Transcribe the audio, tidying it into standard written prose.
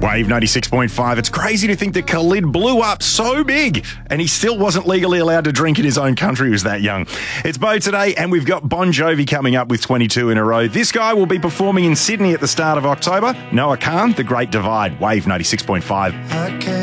Wave 96.5. It's crazy to think that Khalid blew up so big and he still wasn't legally allowed to drink in his own country. He was that young. It's Bo today, and we've got Bon Jovi coming up with 22 in a row. This guy will be performing in Sydney at the start of October. Noah Khan, The Great Divide. Wave 96.5.